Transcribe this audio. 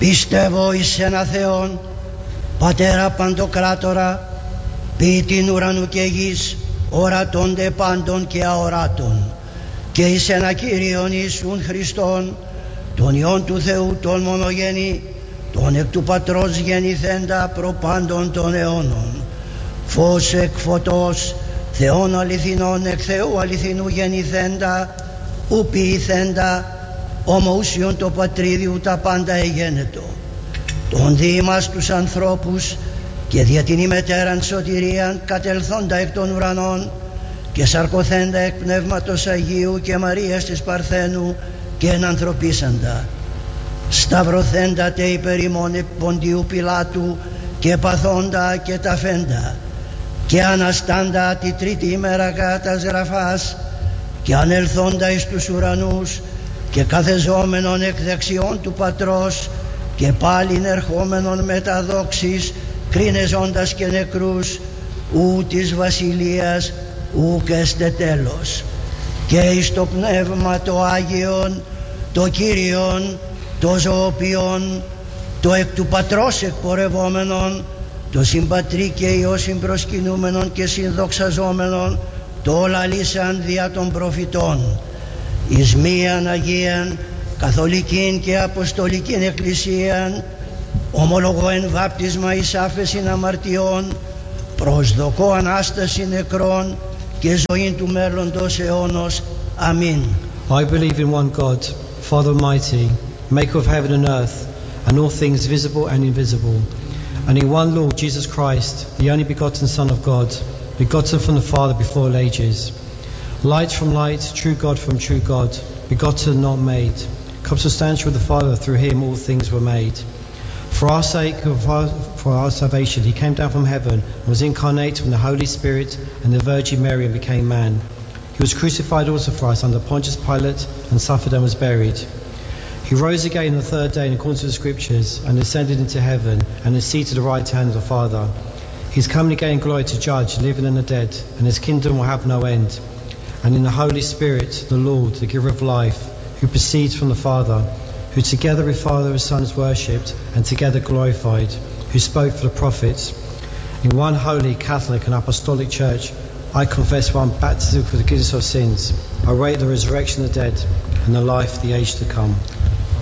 Πιστεύω εις ένα Θεόν, Πατέρα Παντοκράτορα, ποιητήν ουρανού και γης, ορατώνται πάντων και αοράτων, και εις ένα Κύριον Ιησούν Χριστόν, τον Υιόν του Θεού τον μονογέννη, τον εκ του Πατρός γεννηθέντα προπάντων των αιώνων, φως εκ φωτός, Θεόν αληθινών εκ Θεού αληθινού γεννηθέντα, ου ποιηθέντα, ομοούσιον το πατρίδιου τα πάντα εγένετο, τον δι' ημάς τους ανθρώπους και δια την ημετέραν σωτηρίαν κατελθόντα εκ των ουρανών και σαρκωθέντα εκ Πνεύματος Αγίου και Μαρίας της Παρθένου και ενανθρωπίσαντα, σταυρωθέντα τε υπερ ημών επί Ποντίου Πιλάτου και παθόντα και ταφέντα και αναστάντα τη τρίτη ημέρα κατά γραφάς και ανελθόντα εις τους ουρανούς και καθεζόμενον εκ δεξιών του Πατρός και πάλιν ερχόμενον μετά δόξης κρίνεζοντας και νεκρούς, ου της βασιλείας ουκ εστέ τέλος, και εις το Πνεύμα το Άγιον, το Κύριον, το ζωοποιόν, το εκ του Πατρός εκπορευόμενον, το συμπατρί και Υιό συμπροσκυνούμενον και συνδοξαζόμενον, το λαλήσαν δια των προφητών, εις μίαν Αγίαν καθολικήν και αποστολικήν εκκλησίαν, ομολογώ εν βάπτισμα εις άφεσιν αμαρτιών, προσδοκώ Ανάσταση νεκρών και ζωήν του μέλλοντος αιώνος. Αμήν. I believe in one God, Father Almighty, maker of heaven and earth, and all things visible and invisible, and in one Lord Jesus Christ, the only begotten Son of God, begotten from the Father before all ages, light from light, true God from true God, begotten not made, consubstantial with the Father, through him all things were made. For our sake, for our salvation, he came down from heaven and was incarnate from the Holy Spirit and the Virgin Mary and became man. He was crucified also for us under Pontius Pilate and suffered and was buried. He rose again on the third day in accordance with the Scriptures and ascended into heaven and is seated at the right hand of the Father. He is coming again in glory to judge the living and the dead, and his kingdom will have no end. And in the Holy Spirit, the Lord, the giver of life, who proceeds from the Father, who together with Father and Son is worshipped and together glorified, who spoke for the prophets. In one holy, Catholic and Apostolic Church, I confess one baptism for the forgiveness of sins. I await the resurrection of the dead and the life of the age to come.